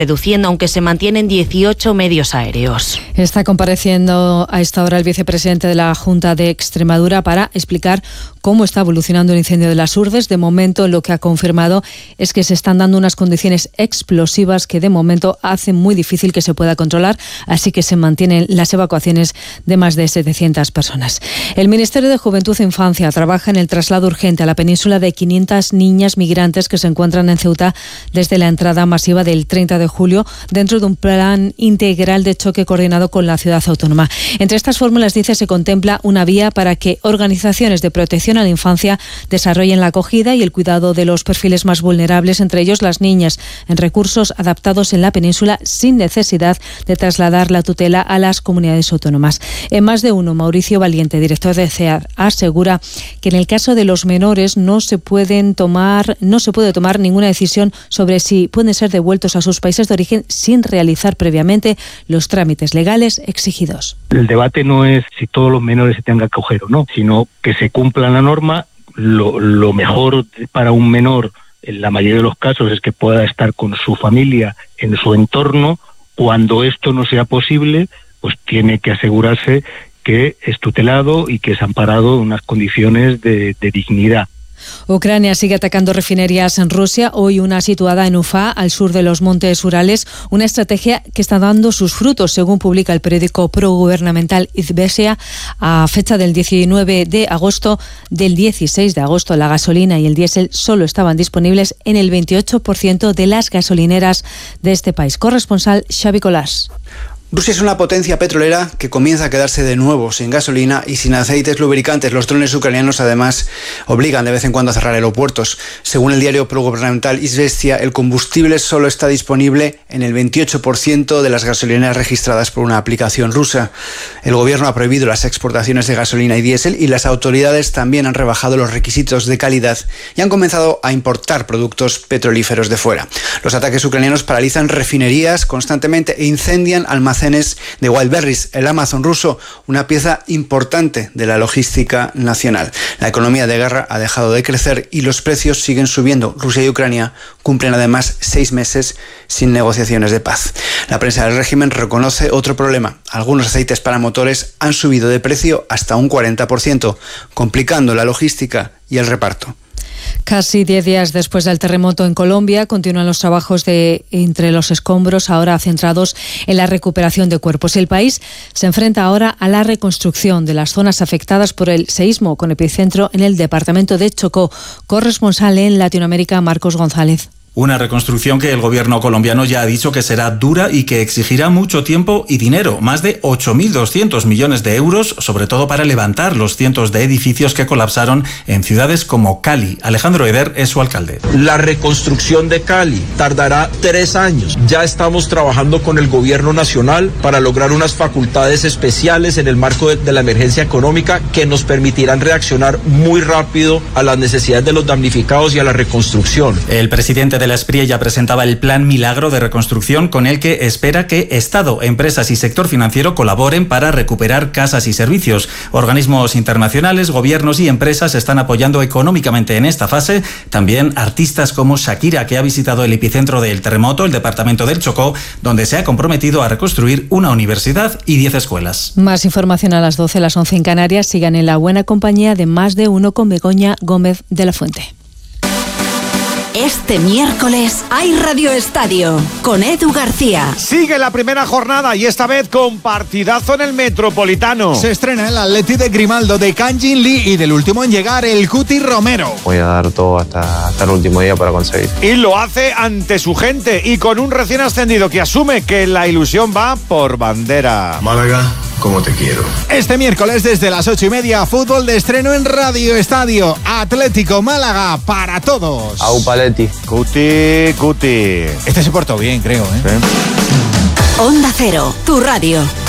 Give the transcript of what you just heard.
reduciendo, aunque se mantienen 18 medios aéreos. Está compareciendo a esta hora el vicepresidente de la Junta de Extremadura para explicar cómo está evolucionando el incendio de las Urdes. De momento, lo que ha confirmado es que se están dando unas condiciones explosivas que de momento hacen muy difícil que se pueda controlar, así que se mantienen las evacuaciones de más de 700 personas. El Ministerio de Juventud e Infancia trabaja en el traslado urgente a la península de 500 niñas migrantes que se encuentran en Ceuta desde la entrada masiva del 30 de julio dentro de un plan integral de choque coordinado con la ciudad autónoma. Entre estas fórmulas, dice, se contempla una vía para que organizaciones de protección a la infancia desarrollen la acogida y el cuidado de los perfiles más vulnerables, entre ellos las niñas, en recursos adaptados en la península sin necesidad de trasladar la tutela a las comunidades autónomas. En Más de Uno, Mauricio Valiente, director de CEAD, asegura que en el caso de los menores no se puede tomar ninguna decisión sobre si pueden ser devueltos a sus países de origen sin realizar previamente los trámites legales exigidos. El debate no es si todos los menores se tengan que acoger o no, sino que se cumpla la norma. Lo mejor para un menor, en la mayoría de los casos, es que pueda estar con su familia en su entorno. Cuando esto no sea posible, pues tiene que asegurarse que es tutelado y que es amparado en unas condiciones de dignidad. Ucrania sigue atacando refinerías en Rusia, hoy una situada en Ufa, al sur de los Montes Urales, una estrategia que está dando sus frutos, según publica el periódico progubernamental Izvestia. A fecha del 19 de agosto, del 16 de agosto, la gasolina y el diésel solo estaban disponibles en el 28% de las gasolineras de este país. Corresponsal Xavi Colás. Rusia es una potencia petrolera que comienza a quedarse de nuevo sin gasolina y sin aceites lubricantes. Los drones ucranianos además obligan de vez en cuando a cerrar aeropuertos. Según el diario progubernamental Izvestia, el combustible solo está disponible en el 28% de las gasolineras registradas por una aplicación rusa. El gobierno ha prohibido las exportaciones de gasolina y diésel y las autoridades también han rebajado los requisitos de calidad y han comenzado a importar productos petrolíferos de fuera. Los ataques ucranianos paralizan refinerías constantemente e incendian almacenes de Wildberries, el Amazon ruso, una pieza importante de la logística nacional. La economía de guerra ha dejado de crecer y los precios siguen subiendo. Rusia y Ucrania cumplen además 6 meses sin negociaciones de paz. La prensa del régimen reconoce otro problema. Algunos aceites para motores han subido de precio hasta un 40%, complicando la logística y el reparto. Casi 10 días después del terremoto en Colombia, continúan los trabajos entre los escombros, ahora centrados en la recuperación de cuerpos. El país se enfrenta ahora a la reconstrucción de las zonas afectadas por el seísmo, con epicentro en el departamento de Chocó. Corresponsal en Latinoamérica, Marcos González. Una reconstrucción que el gobierno colombiano ya ha dicho que será dura y que exigirá mucho tiempo y dinero, más de 8.200 millones de euros, sobre todo para levantar los cientos de edificios que colapsaron en ciudades como Cali. Alejandro Eder es su alcalde. La reconstrucción de Cali tardará 3 años. Ya estamos trabajando con el gobierno nacional para lograr unas facultades especiales en el marco de la emergencia económica que nos permitirán reaccionar muy rápido a las necesidades de los damnificados y a la reconstrucción. El presidente de la Espriella presentaba el Plan Milagro de reconstrucción, con el que espera que Estado, empresas y sector financiero colaboren para recuperar casas y servicios. Organismos internacionales, gobiernos y empresas están apoyando económicamente en esta fase. También artistas como Shakira, que ha visitado el epicentro del terremoto, el departamento del Chocó, donde se ha comprometido a reconstruir una universidad y 10 escuelas. Más información a las 12, las 11 en Canarias. Sigan en la buena compañía de Más de Uno con Begoña Gómez de la Fuente. Este miércoles hay Radio Estadio con Edu García. Sigue la primera jornada y esta vez con partidazo en el Metropolitano. Se estrena el Atleti de Grimaldo, de Kang Jin Lee y del último en llegar, el Cuti Romero. Voy a dar todo hasta el último día para conseguir. Y lo hace ante su gente y con un recién ascendido que asume que la ilusión va por bandera. Málaga, como te quiero. Este miércoles desde las 8:30, fútbol de estreno en Radio Estadio. Atlético Málaga para todos. Au Paletti. Cuti. Este se portó bien, creo, ¿eh? Sí. Onda Cero, tu radio.